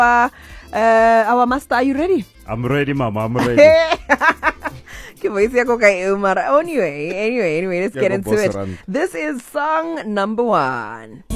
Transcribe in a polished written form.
Our master, are you ready? I'm ready, Mama. I'm ready. Anyway, let's get into it. This is song number 1.